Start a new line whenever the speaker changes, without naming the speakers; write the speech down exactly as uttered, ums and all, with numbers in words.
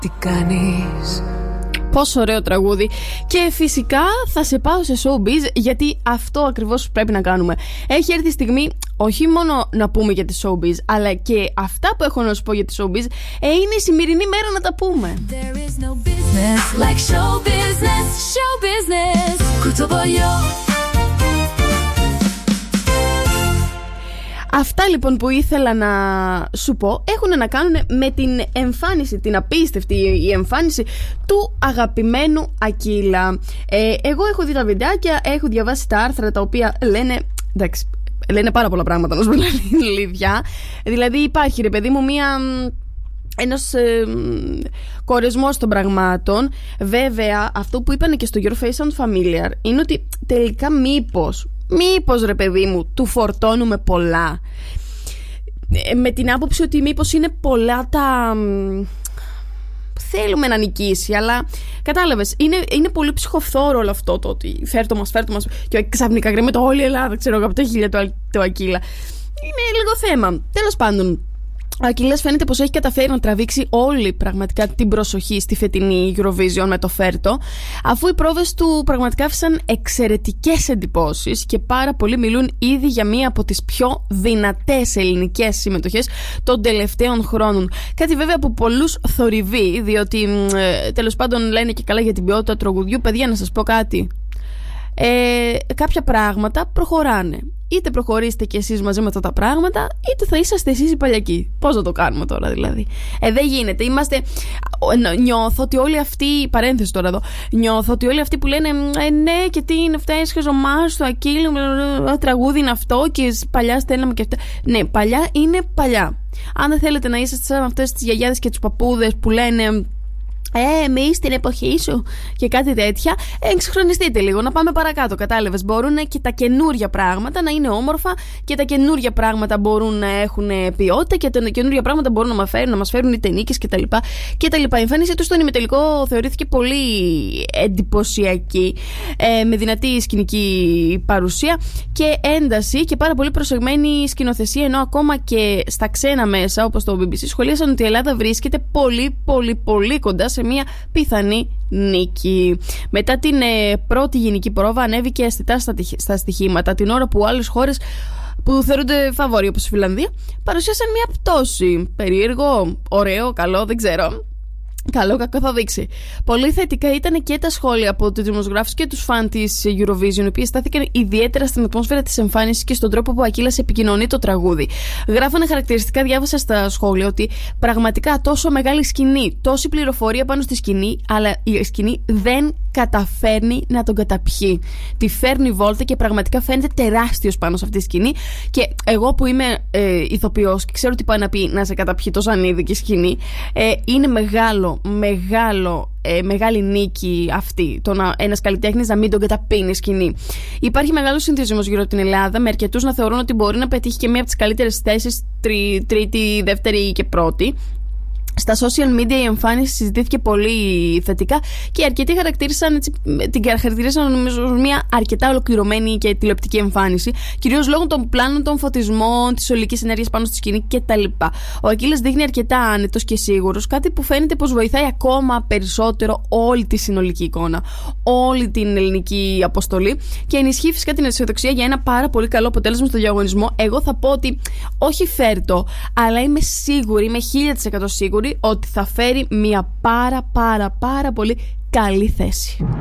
Τι κάνεις?
Πόσο ωραίο τραγούδι. Και φυσικά θα σε πάω σε showbiz, γιατί αυτό ακριβώς πρέπει να κάνουμε. Έχει έρθει η στιγμή όχι μόνο να πούμε για τη showbiz, αλλά και αυτά που έχω να σου πω για τη showbiz, ε, είναι η σημερινή μέρα να τα πούμε.
There is no business like show business, show business. Κουτσομπολιό.
Αυτά λοιπόν που ήθελα να σου πω έχουν να κάνουν με την εμφάνιση, την απίστευτη η εμφάνιση του αγαπημένου Ακύλα. Ε, εγώ έχω δει τα βιντεάκια, έχω διαβάσει τα άρθρα τα οποία λένε, εντάξει, λένε πάρα πολλά πράγματα, να σου πω αλήθεια. Δηλαδή υπάρχει, ρε παιδί μου, μία... ένας ε, κορεσμός των πραγμάτων. Βέβαια, αυτό που είπανε και στο Your Face Sound Familiar είναι ότι τελικά μήπως Μήπως ρε παιδί μου του φορτώνουμε πολλά, ε, με την άποψη ότι μήπως είναι πολλά τα θέλουμε να νικήσει, αλλά κατάλαβες, είναι, είναι πολύ ψυχοφθόρο όλο αυτό το ότι φέρτο μας, φέρτο μας και ξαφνικά γκρεμεται όλη η Ελλάδα, ξέρω εγώ, από τα χίλια του, του Ακύλα. Είναι λίγο θέμα. Τέλος πάντων, ο Ακύλας φαίνεται πως έχει καταφέρει να τραβήξει όλη πραγματικά την προσοχή στη φετινή Eurovision με το φέρτο, αφού οι πρόβες του πραγματικά άφησαν εξαιρετικές εντυπώσεις και πάρα πολλοί μιλούν ήδη για μία από τις πιο δυνατές ελληνικές συμμετοχές των τελευταίων χρόνων. Κάτι βέβαια που πολλούς θορυβεί, διότι ε, τέλος πάντων λένε και καλά για την ποιότητα τραγουδιού. Παιδιά, να σας πω κάτι. Ε, κάποια πράγματα προχωράνε. Είτε προχωρήσετε κι εσείς μαζί με αυτά τα πράγματα, είτε θα είσαστε εσείς οι παλιακοί. Πώς να το κάνουμε τώρα δηλαδή? Ε, δεν γίνεται. Είμαστε... Νιώθω ότι όλοι αυτοί. Παρένθεση τώρα εδώ. Νιώθω ότι όλοι αυτοί που λένε ε, ναι, και τι είναι αυτά, έσχε ο Μάρς, το Ακύλου, τραγούδι είναι αυτό και παλιά στέλναμε και αυτά. Ναι, παλιά είναι παλιά. Αν δεν θέλετε να είσαστε σαν αυτές τις γιαγιάδες και τους παππούδες που λένε Ε, εμείς στην εποχή σου και κάτι τέτοια, εξυγχρονιστείτε λίγο, να πάμε παρακάτω. Κατάλαβες, μπορούν και τα καινούρια πράγματα να είναι όμορφα και τα καινούρια πράγματα μπορούν να έχουν ποιότητα και τα καινούρια πράγματα μπορούν να μας φέρουν, να μας φέρουν είτε νίκες κτλ. Η εμφάνισή του στον ημιτελικό θεωρήθηκε πολύ εντυπωσιακή, ε, με δυνατή σκηνική παρουσία και ένταση και πάρα πολύ προσεγμένη σκηνοθεσία, ενώ ακόμα και στα ξένα μέσα, όπως το μπι μπι σι, σχολίασαν ότι η Ελλάδα βρίσκεται πολύ πολύ πολύ κοντά σε μια πιθανή νίκη. Μετά την ε, πρώτη γενική πρόβα ανέβηκε αισθητά στα, στα στοιχήματα, την ώρα που άλλες χώρες που θεωρούνται φαβόροι, όπως η Φιλανδία, παρουσίασαν μια πτώση. Περίεργο, ωραίο, καλό, δεν ξέρω. Καλό, κακό θα δείξει. Πολύ θετικά ήταν και τα σχόλια από τους δημοσιογράφους και τους φαν της Eurovision, οι οποίοι στάθηκαν ιδιαίτερα στην ατμόσφαιρα της εμφάνισης και στον τρόπο που ο Ακύλας επικοινωνεί το τραγούδι. Γράφανε χαρακτηριστικά, διάβασα στα σχόλια, ότι πραγματικά τόσο μεγάλη σκηνή, τόση πληροφορία πάνω στη σκηνή, αλλά η σκηνή δεν καταφέρνει να τον καταπιεί. Τη φέρνει βόλτα και πραγματικά φαίνεται τεράστιος πάνω σε αυτή τη σκηνή. Και εγώ που είμαι ε, ηθοποιός και ξέρω τι πάει να πει να σε καταπιεί τόσο ανίδικη σκηνή, ε, είναι μεγάλο Μεγάλο, ε, μεγάλη νίκη αυτή, το να ένας καλλιτέχνης να μην τον καταπίνει σκηνή. Υπάρχει μεγάλος συνδυασμός γύρω από την Ελλάδα, με αρκετούς να θεωρούν ότι μπορεί να πετύχει και μία από τις καλύτερες θέσεις, τρί, τρίτη, δεύτερη και πρώτη. Στα social media η εμφάνιση συζητήθηκε πολύ θετικά και αρκετοί χαρακτήρισαν, έτσι, την χαρακτήρισαν νομίζω μια αρκετά ολοκληρωμένη και τηλεοπτική εμφάνιση, κυρίως λόγω των πλάνων, των φωτισμών, της ολικής ενέργειας πάνω στη σκηνή κτλ. Ο Ακύλας δείχνει αρκετά άνετος και σίγουρος, κάτι που φαίνεται πως βοηθάει ακόμα περισσότερο όλη τη συνολική εικόνα, όλη την ελληνική αποστολή και ενισχύει φυσικά την αισιοδοξία για ένα πάρα πολύ καλό αποτέλεσμα στο διαγωνισμό. Εγώ θα πω ότι όχι φέρτο, αλλά είμαι σίγουρη, είμαι χίλια τοις εκατό σίγουρη ότι θα φέρει μια πάρα πάρα πάρα πολύ καλή θέση.